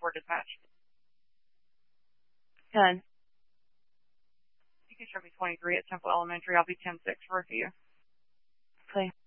for dispatch. 10. You can show me 23 at Temple Elementary. I'll be 10-6 for a few. Okay.